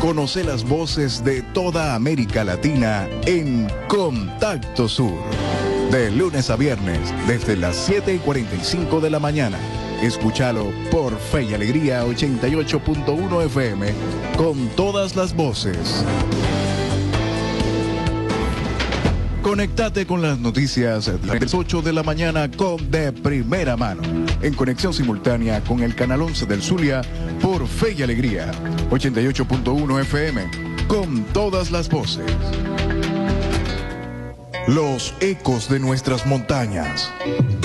Conoce las voces de toda América Latina en Contacto Sur. De lunes a viernes, desde las 7:45 de la mañana. Escúchalo por Fe y Alegría 88.1 FM, con todas las voces. Conectate con las noticias de las 8 de la mañana con De Primera Mano, en conexión simultánea con el canal 11 del Zulia por Fe y Alegría 88.1 FM, con todas las voces. Los ecos de nuestras montañas.